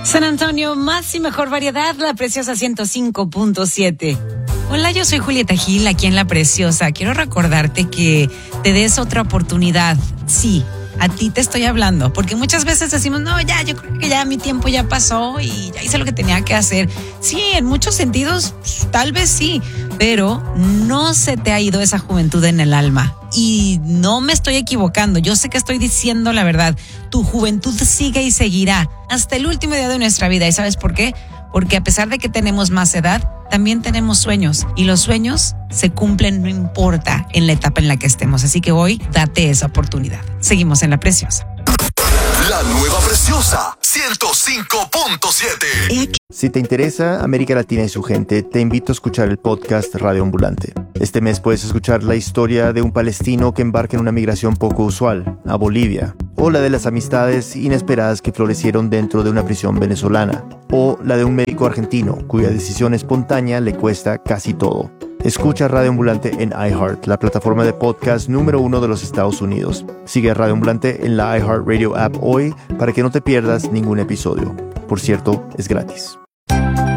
San Antonio, más y mejor variedad, La Preciosa 105.7. Hola, yo soy Julieta Gil, aquí en La Preciosa. Quiero recordarte que te des otra oportunidad. Sí, a ti te estoy hablando, porque muchas veces decimos, no, ya, yo creo que ya mi tiempo ya pasó y ya hice lo que tenía que hacer. Sí, en muchos sentidos, tal vez sí, pero no se te ha ido esa juventud en el alma. Y no me estoy equivocando, yo sé que estoy diciendo la verdad. Tu juventud sigue y seguirá hasta el último día de nuestra vida. ¿Y sabes por qué? Porque a pesar de que tenemos más edad, también tenemos sueños. Y los sueños se cumplen, no importa en la etapa en la que estemos. Así que hoy, date esa oportunidad. Seguimos en La Preciosa. La nueva Preciosa 105.7. Si te interesa América Latina y su gente, te invito a escuchar el podcast Radio Ambulante. Este mes puedes escuchar la historia de un palestino que embarca en una migración poco usual, a Bolivia, o la de las amistades inesperadas que florecieron dentro de una prisión venezolana, o la de un médico argentino cuya decisión espontánea le cuesta casi todo. Escucha Radio Ambulante en iHeart, la plataforma de podcast número 1 de los Estados Unidos. Sigue a Radio Ambulante en la iHeartRadio app hoy para que no te pierdas ningún episodio. Por cierto, es gratis.